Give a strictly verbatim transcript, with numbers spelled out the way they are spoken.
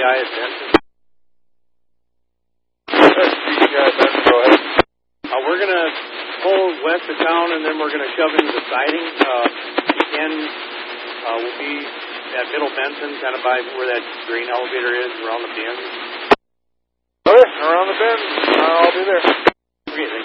I at Benson. That's P T I at Benson, go ahead. Uh, we're going to pull west of town, and then we're going to shove into the siding. Uh, Ken uh, will be at Middle Benson, kind of by where that grain elevator is, around the bend. Okay, around the bend. I'll be there. Okay, thank you.